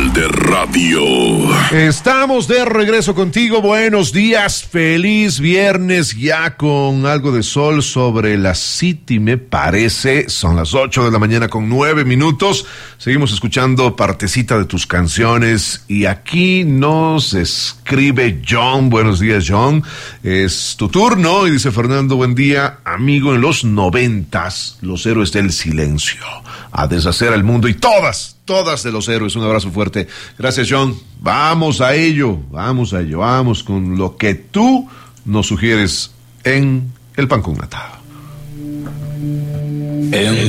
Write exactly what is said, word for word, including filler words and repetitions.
de radio. Estamos de regreso contigo. Buenos días, feliz viernes, ya con algo de sol sobre la City, me parece. Son las ocho de la mañana con nueve minutos. Seguimos escuchando partecita de tus canciones y aquí nos escribe John. Buenos días, John. Es tu turno y dice Fernando, buen día, amigo. En los noventas, los héroes del silencio, a deshacer al mundo y todas, todas de los héroes. Un abrazo fuerte. Gracias, John. Vamos a ello, vamos a ello, vamos con lo que tú nos sugieres en El Pan con Nata. En